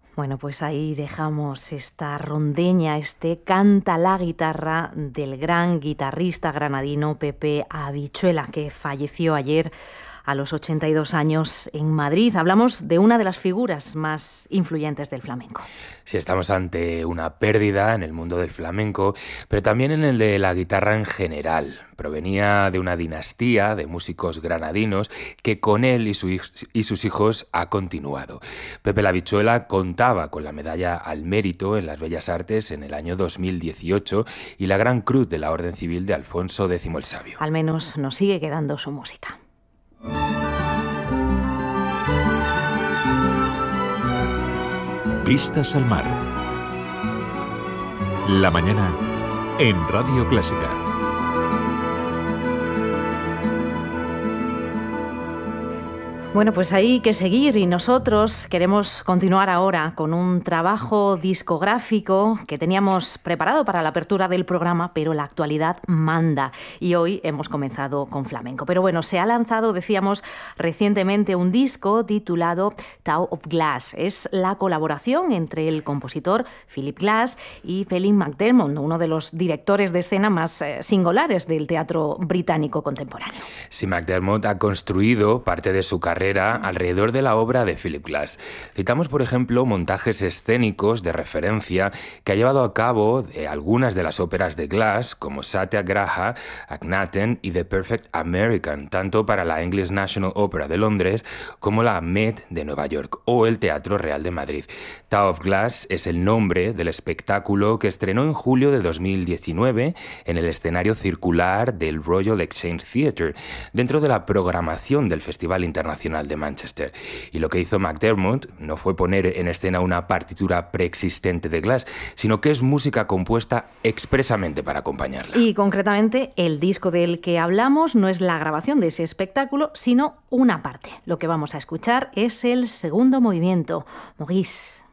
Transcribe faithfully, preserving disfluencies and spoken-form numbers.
Bueno, pues ahí dejamos esta rondeña, este canta la guitarra del gran guitarrista granadino Pepe Habichuela, que falleció ayer a los ochenta y dos años en Madrid. Hablamos de una de las figuras más influyentes del flamenco. Sí, estamos ante una pérdida en el mundo del flamenco, pero también en el de la guitarra en general. Provenía de una dinastía de músicos granadinos que con él y, su, y sus hijos ha continuado. Pepe la Habichuela contaba con la medalla al mérito en las Bellas Artes en el año dos mil dieciocho y la Gran Cruz de la Orden Civil de Alfonso X el Sabio. Al menos nos sigue quedando su música. Vistas al mar. La mañana en Radio Clásica. Bueno, pues hay que seguir y nosotros queremos continuar ahora con un trabajo discográfico que teníamos preparado para la apertura del programa, pero la actualidad manda y hoy hemos comenzado con flamenco. Pero bueno, se ha lanzado, decíamos, recientemente un disco titulado Tower of Glass. Es la colaboración entre el compositor Philip Glass y Felix McDermott, uno de los directores de escena más eh, singulares del teatro británico contemporáneo. Sí, McDermott ha construido parte de su carrera alrededor de la obra de Philip Glass. Citamos, por ejemplo, montajes escénicos de referencia que ha llevado a cabo de algunas de las óperas de Glass, como Satyagraha, Akhenaten y The Perfect American, tanto para la English National Opera de Londres como la Met de Nueva York o el Teatro Real de Madrid. Tower of Glass es el nombre del espectáculo que estrenó en julio de dos mil diecinueve en el escenario circular del Royal Exchange Theatre, dentro de la programación del Festival Internacional de Manchester. Y lo que hizo McDermott no fue poner en escena una partitura preexistente de Glass, sino que es música compuesta expresamente para acompañarla. Y concretamente, el disco del que hablamos no es la grabación de ese espectáculo, sino una parte. Lo que vamos a escuchar es el segundo movimiento, Maurice.